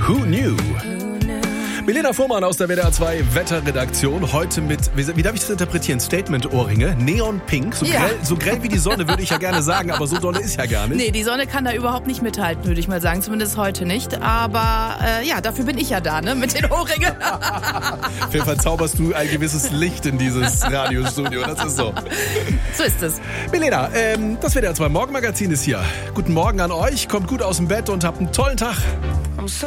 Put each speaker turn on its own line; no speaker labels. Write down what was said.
Who Knew? Milena Fuhrmann aus der WDR 2 Wetterredaktion. Heute mit, wie darf ich das interpretieren? Statement-Ohrringe, Neon-Pink. So grell wie die Sonne würde ich ja gerne sagen, aber so dolle ist ja gar nicht.
Nee, die Sonne kann da überhaupt nicht mithalten, würde ich mal sagen. Zumindest heute nicht. Aber dafür bin ich ja da, ne? Mit den Ohrringen.
Auf jeden Fall zauberst du ein gewisses Licht in dieses Radiostudio. Das ist so.
So ist es.
Milena, das WDR 2 Morgenmagazin ist hier. Guten Morgen an euch. Kommt gut aus dem Bett und habt einen tollen Tag.